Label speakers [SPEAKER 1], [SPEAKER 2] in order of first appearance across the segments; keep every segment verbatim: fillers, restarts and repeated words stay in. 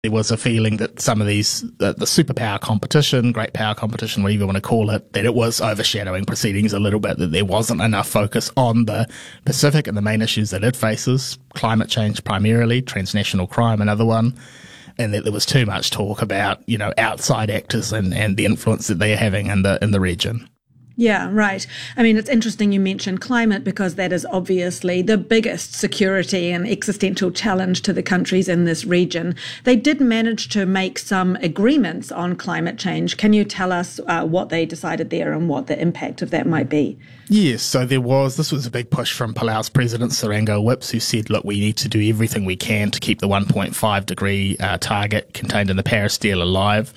[SPEAKER 1] There was a feeling that some of these, the, the superpower competition, great power competition, whatever you want to call it, that it was overshadowing proceedings a little bit, that there wasn't enough focus on the Pacific and the main issues that it faces, climate change primarily, transnational crime another one, and that there was too much talk about, you know, outside actors and, and the influence that they're having in the in the region.
[SPEAKER 2] Yeah, right. I mean, it's interesting you mentioned climate because that is obviously the biggest security and existential challenge to the countries in this region. They did manage to make some agreements on climate change. Can you tell us uh, what they decided there and what the impact of that might be?
[SPEAKER 1] Yes, so there was, this was a big push from Palau's president, Surango Whips, who said, look, we need to do everything we can to keep the one point five degree uh, target contained in the Paris deal alive.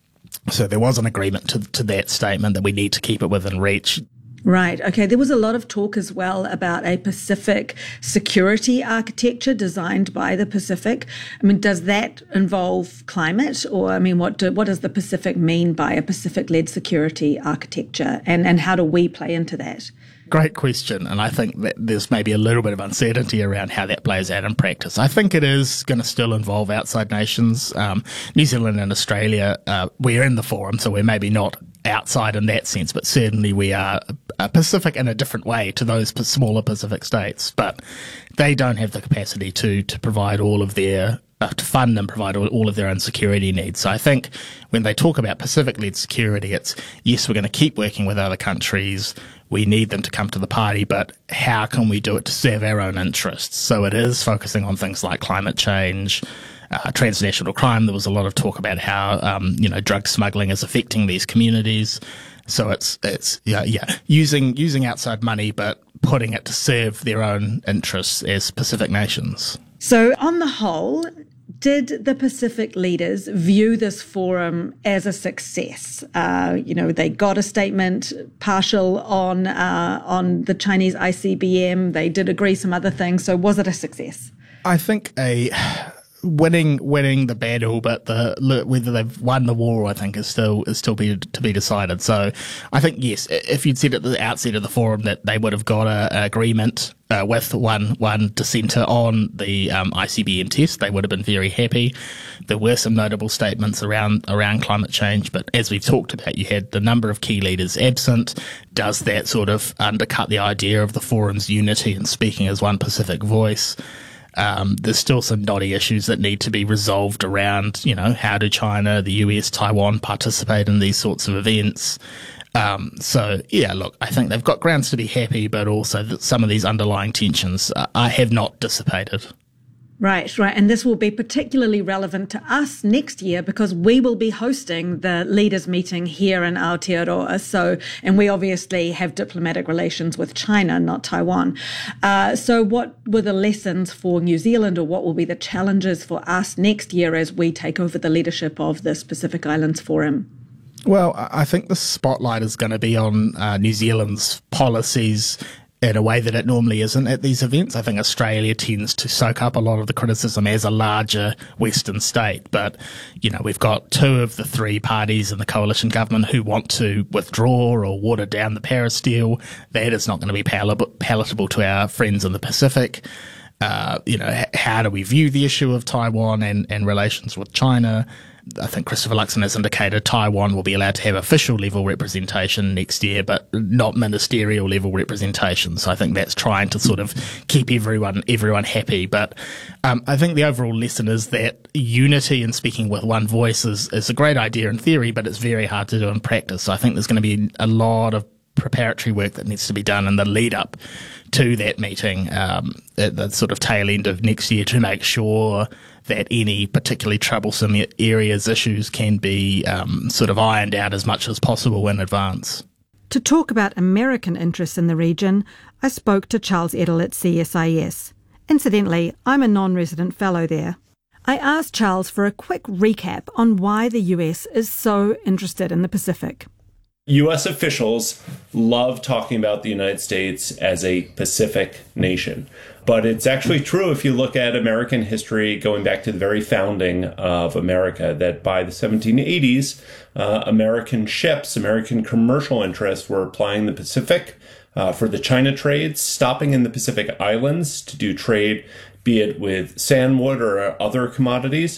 [SPEAKER 1] So there was an agreement to, to that statement that we need to keep it within reach.
[SPEAKER 2] Right. Okay. There was a lot of talk as well about a Pacific security architecture designed by the Pacific. I mean, does that involve climate? Or, I mean, what do, what does the Pacific mean by a Pacific-led security architecture? And, and how do we play into that?
[SPEAKER 1] Great question. And I think that there's maybe a little bit of uncertainty around how that plays out in practice. I think it is going to still involve outside nations. Um, New Zealand and Australia, uh, we're in the forum, so we're maybe not outside in that sense, but certainly we are uh, Pacific in a different way to those p- smaller Pacific states. But they don't have the capacity to to provide all of their uh, to fund and provide all, all of their own security needs. So I think when they talk about Pacific-led security, it's yes, we're going to keep working with other countries. We need them to come to the party, but how can we do it to serve our own interests? So it is focusing on things like climate change, uh, transnational crime. There was a lot of talk about how, um, you know, drug smuggling is affecting these communities. So it's, it's, yeah, yeah, using, using outside money, but putting it to serve their own interests as Pacific nations.
[SPEAKER 2] So on the whole, did the Pacific leaders view this forum as a success? Uh, you know, they got a statement partial on uh, on the Chinese I C B M. They did agree some other things. So was it a success?
[SPEAKER 1] I think a winning winning the battle, but the whether they've won the war, I think, is still is still be to be decided. So I think yes, if you'd said at the outset of the forum that they would have got an agreement Uh, with one one dissenter on the um, I C B M test, they would have been very happy. There were some notable statements around around climate change, but as we've talked about, you had the number of key leaders absent. Does that sort of undercut the idea of the forum's unity and speaking as one Pacific voice? Um, there's still some knotty issues that need to be resolved around, you know, how do China, the U S, Taiwan participate in these sorts of events? Um, so, yeah, look, I think they've got grounds to be happy, but also that some of these underlying tensions uh, have not dissipated.
[SPEAKER 2] Right, right. And this will be particularly relevant to us next year because we will be hosting the leaders meeting here in Aotearoa. So, and we obviously have diplomatic relations with China, not Taiwan. Uh, so what were the lessons for New Zealand, or what will be the challenges for us next year as we take over the leadership of this Pacific Islands Forum?
[SPEAKER 1] Well, I think the spotlight is going to be on uh, New Zealand's policies in a way that it normally isn't at these events. I think Australia tends to soak up a lot of the criticism as a larger Western state. But, you know, we've got two of the three parties in the coalition government who want to withdraw or water down the Paris deal. That is not going to be pal- palatable to our friends in the Pacific. Uh, you know, h- how do we view the issue of Taiwan and, and relations with China? I think Christopher Luxon has indicated Taiwan will be allowed to have official level representation next year, but not ministerial level representation. So I think that's trying to sort of keep everyone everyone happy. But um, I think the overall lesson is that unity and speaking with one voice is, is a great idea in theory, but it's very hard to do in practice. So I think there's going to be a lot of preparatory work that needs to be done in the lead up to that meeting um, at the sort of tail end of next year to make sure that any particularly troublesome areas, issues can be um, sort of ironed out as much as possible in advance.
[SPEAKER 2] To talk about American interests in the region, I spoke to Charles Edel at C S I S. Incidentally, I'm a non-resident fellow there. I asked Charles for a quick recap on why the U S is so interested in the Pacific.
[SPEAKER 3] U S officials love talking about the United States as a Pacific nation. But it's actually true if you look at American history going back to the very founding of America, that by the seventeen eighties, uh, American ships, American commercial interests were applying the Pacific uh, for the China trades, stopping in the Pacific Islands to do trade, be it with sandwood or other commodities.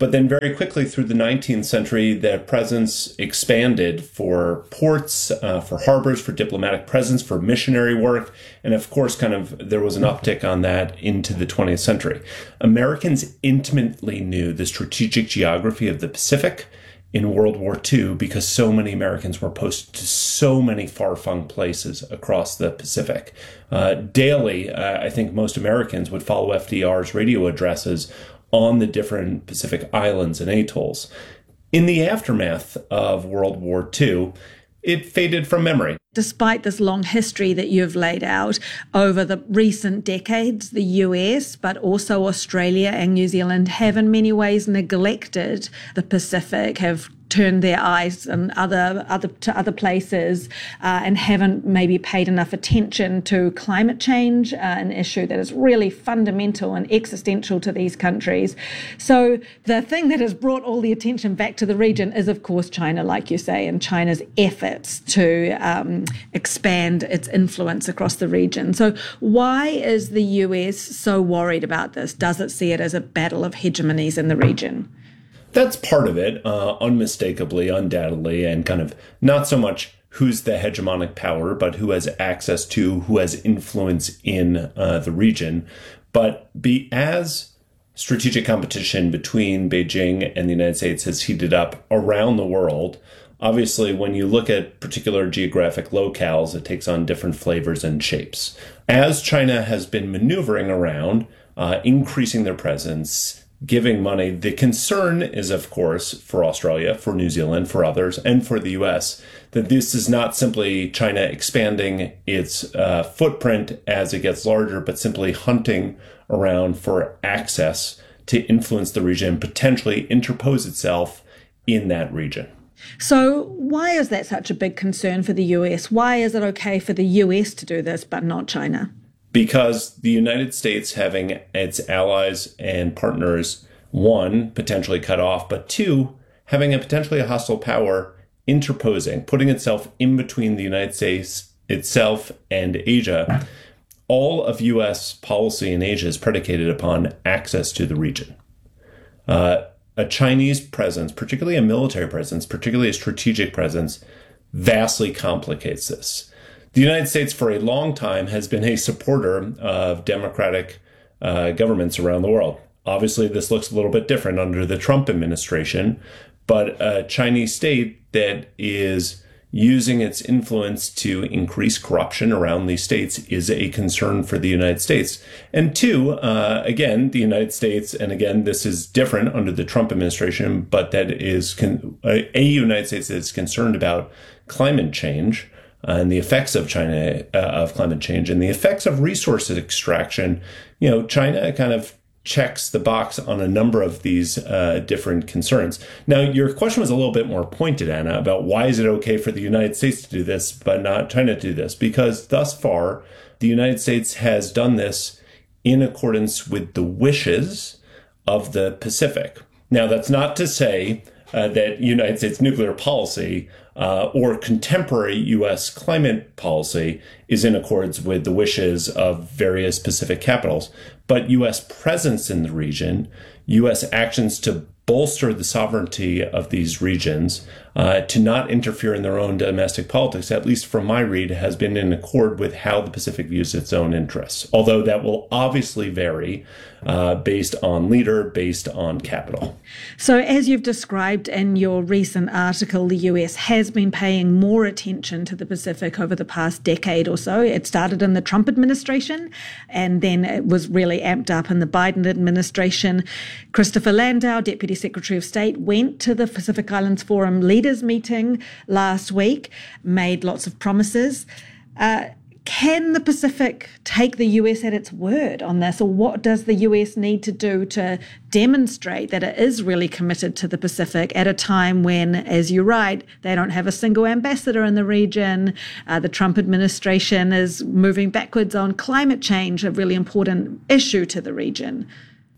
[SPEAKER 3] But then very quickly through the nineteenth century, their presence expanded for ports, uh, for harbors, for diplomatic presence, for missionary work. And of course, kind of there was an uptick on that into the twentieth century. Americans intimately knew the strategic geography of the Pacific in World War Two because so many Americans were posted to so many far-flung places across the Pacific. Uh, daily, uh, I think most Americans would follow F D R's radio addresses on the different Pacific islands and atolls. In the aftermath of World War Two, it faded from memory.
[SPEAKER 2] Despite this long history that you've laid out over the recent decades, the U S, but also Australia and New Zealand have in many ways neglected the Pacific, have turned their eyes and other other to other places, uh, and haven't maybe paid enough attention to climate change, uh, an issue that is really fundamental and existential to these countries. So the thing that has brought all the attention back to the region is, of course, China, like you say, and China's efforts to um, expand its influence across the region. So why is the U S so worried about this? Does it see it as a battle of hegemonies in the region?
[SPEAKER 3] That's part of it, uh, unmistakably, undoubtedly, and kind of not so much who's the hegemonic power, but who has access to, who has influence in uh, the region. But be as strategic competition between Beijing and the United States has heated up around the world, obviously, when you look at particular geographic locales, it takes on different flavors and shapes. As China has been maneuvering around, uh, increasing their presence, giving money, the concern is, of course, for Australia, for New Zealand, for others, and for the U S, that this is not simply China expanding its uh, footprint as it gets larger, but simply hunting around for access to influence the region, potentially interpose itself in that region.
[SPEAKER 2] So why is that such a big concern for the U S? Why is it okay for the U S to do this, but not China?
[SPEAKER 3] Because the United States, having its allies and partners, one, potentially cut off, but two, having a potentially a hostile power interposing, putting itself in between the United States itself and Asia, all of U S policy in Asia is predicated upon access to the region. Uh, a Chinese presence, particularly a military presence, particularly a strategic presence, vastly complicates this. The United States, for a long time, has been a supporter of democratic uh, governments around the world. Obviously, this looks a little bit different under the Trump administration, but a Chinese state that is using its influence to increase corruption around these states is a concern for the United States. And two, uh, again, the United States, and again, this is different under the Trump administration, but that is con- a United States that is concerned about climate change, Uh, and the effects of China, uh, of climate change and the effects of resource extraction. You know, China kind of checks the box on a number of these uh, different concerns. Now, your question was a little bit more pointed, Anna, about why is it okay for the United States to do this, but not China to do this? Because thus far, the United States has done this in accordance with the wishes of the Pacific. Now, that's not to say uh, that United States nuclear policy Uh, or contemporary U S climate policy is in accordance with the wishes of various Pacific capitals. But U S presence in the region, U S actions to bolster the sovereignty of these regions, uh, to not interfere in their own domestic politics, at least from my read, has been in accord with how the Pacific views its own interests. Although that will obviously vary uh, based on leader, based on capital.
[SPEAKER 2] So as you've described in your recent article, the U S has been paying more attention to the Pacific over the past decade or so. It started in the Trump administration, and then it was really amped up in the Biden administration. Christopher Landau, Deputy Secretary of State, went to the Pacific Islands Forum leaders meeting last week, made lots of promises. Uh, Can the Pacific take the U S at its word on this, or what does the U S need to do to demonstrate that it is really committed to the Pacific at a time when, as you write, they don't have a single ambassador in the region? Uh, the Trump administration is moving backwards on climate change, a really important issue to the region.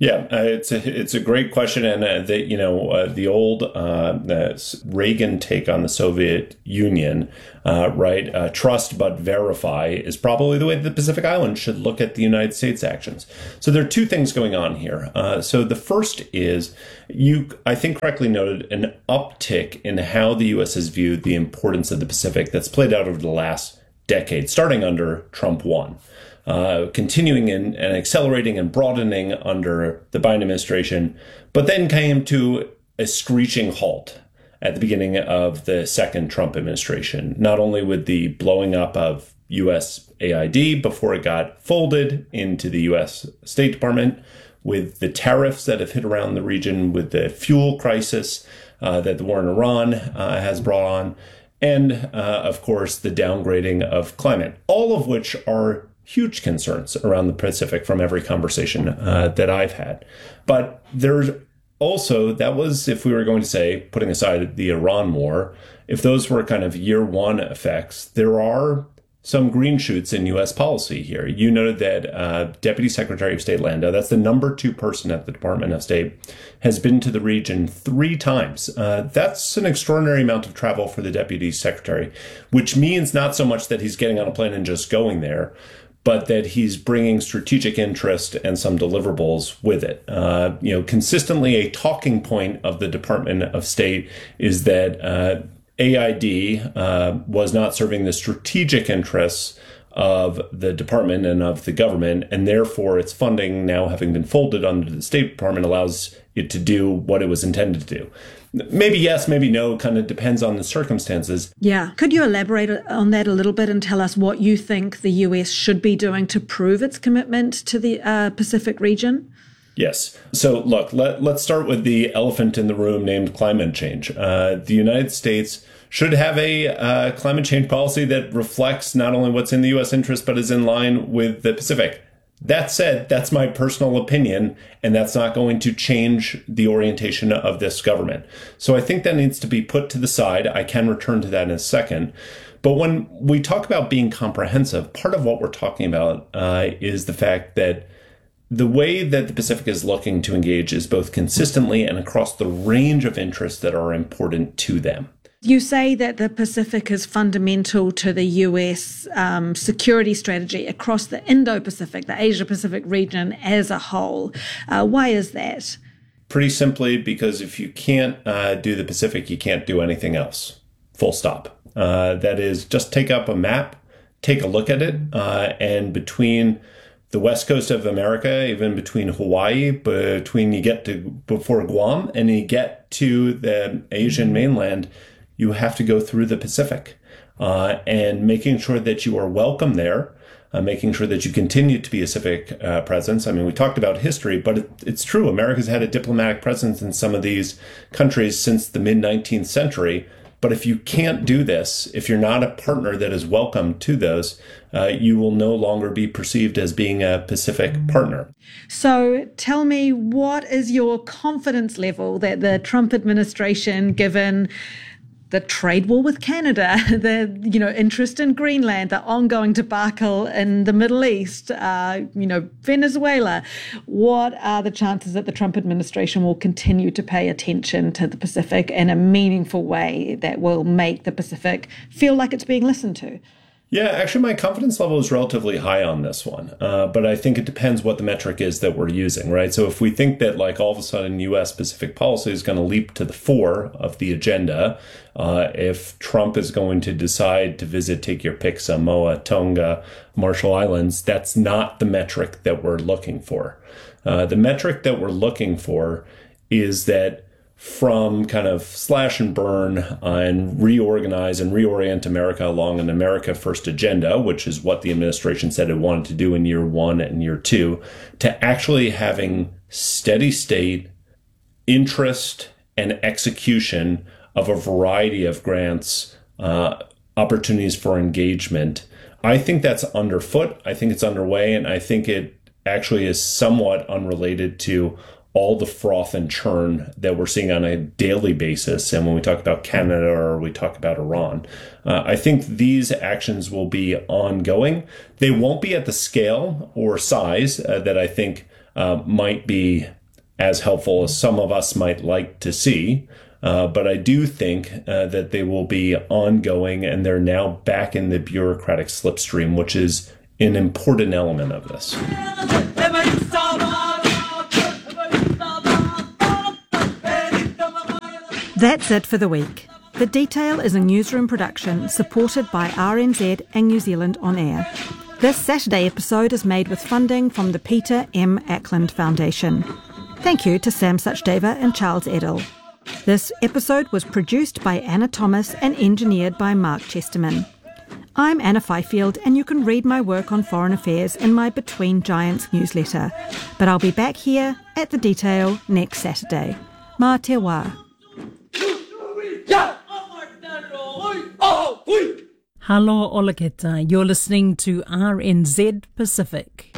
[SPEAKER 3] Yeah, uh, it's a it's a great question, and uh, the you know uh, the old uh, the Reagan take on the Soviet Union, uh, right? Uh, trust but verify is probably the way the Pacific Islands should look at the United States actions. So there are two things going on here. Uh, so the first is you, I think, correctly noted an uptick in how the U S has viewed the importance of the Pacific that's played out over the last decade, starting under Trump one. Uh, continuing in, and accelerating and broadening under the Biden administration, but then came to a screeching halt at the beginning of the second Trump administration, not only with the blowing up of U S A I D before it got folded into the U S State Department, with the tariffs that have hit around the region, with the fuel crisis uh, that the war in Iran uh, has brought on, and, uh, of course, the downgrading of climate, all of which are huge concerns around the Pacific from every conversation uh, that I've had. But there's also, that was, if we were going to say, putting aside the Iran war, if those were kind of year one effects, there are some green shoots in U S policy here. You noted that uh, Deputy Secretary of State Lando, that's the number two person at the Department of State, has been to the region three times. Uh, that's an extraordinary amount of travel for the Deputy Secretary, which means not so much that he's getting on a plane and just going there, but that he's bringing strategic interest and some deliverables with it. Uh, you know, consistently a talking point of the Department of State is that uh, A I D uh, was not serving the strategic interests of the department and of the government, and therefore its funding, now having been folded under the State Department, allows it to do what it was intended to do. Maybe yes, maybe no, kind of depends on the circumstances.
[SPEAKER 2] Yeah. Could you elaborate on that a little bit and tell us what you think the U S should be doing to prove its commitment to the uh, Pacific region?
[SPEAKER 3] Yes. So look, let, let's start with the elephant in the room named climate change. Uh, the United States should have a uh, climate change policy that reflects not only what's in the U S interest, but is in line with the Pacific. That said, that's my personal opinion, and that's not going to change the orientation of this government. So I think that needs to be put to the side. I can return to that in a second. But when we talk about being comprehensive, part of what we're talking about uh, is the fact that the way that the Pacific is looking to engage is both consistently and across the range of interests that are important to them.
[SPEAKER 2] You say that the Pacific is fundamental to the U S um, security strategy across the Indo-Pacific, the Asia-Pacific region as a whole. Uh, why is that?
[SPEAKER 3] Pretty simply because if you can't uh, do the Pacific, you can't do anything else. Full stop. Uh, that is, just take up a map, take a look at it, uh, and between the west coast of America, even between Hawaii, between you get to before Guam and you get to the Asian mainland, you have to go through the Pacific, uh, and making sure that you are welcome there, uh, making sure that you continue to be a civic uh, presence. I mean, we talked about history, but it, it's true. America's had a diplomatic presence in some of these countries since the mid nineteenth century. But if you can't do this, if you're not a partner that is welcome to those, uh, you will no longer be perceived as being a Pacific partner.
[SPEAKER 2] So tell me, what is your confidence level that the Trump administration, given the trade war with Canada, the you know interest in Greenland, the ongoing debacle in the Middle East, uh, you know Venezuela, what are the chances that the Trump administration will continue to pay attention to the Pacific in a meaningful way that will make the Pacific feel like it's being listened to?
[SPEAKER 3] Yeah, actually, my confidence level is relatively high on this one. Uh, but I think it depends what the metric is that we're using, right? So if we think that, like, all of a sudden U S Pacific policy is going to leap to the fore of the agenda, uh, if Trump is going to decide to visit, take your pick, Samoa, Tonga, Marshall Islands, that's not the metric that we're looking for. Uh, the metric that we're looking for is that from kind of slash and burn uh, and reorganize and reorient America along an America First agenda, which is what the administration said it wanted to do in year one and year two, to actually having steady state interest and execution of a variety of grants, uh, opportunities for engagement. I think that's underfoot. I think it's underway, and I think it actually is somewhat unrelated to all the froth and churn that we're seeing on a daily basis. And when we talk about Canada or we talk about Iran, uh, I think these actions will be ongoing. They won't be at the scale or size uh, that I think uh, might be as helpful as some of us might like to see. Uh, but I do think uh, that they will be ongoing, and they're now back in the bureaucratic slipstream, which is an important element of this.
[SPEAKER 2] That's it for the week. The Detail is a newsroom production supported by R N Z and New Zealand On Air. This Saturday episode is made with funding from the Peter M. Ackland Foundation. Thank you to Sam Sachdeva and Charles Edel. This episode was produced by Anna Thomas and engineered by Mark Chesterman. I'm Anna Fifield, and you can read my work on foreign affairs in my Between Giants newsletter. But I'll be back here at The Detail next Saturday. Mā te wā.
[SPEAKER 4] Halo Olaketa, you're listening to R N Z Pacific.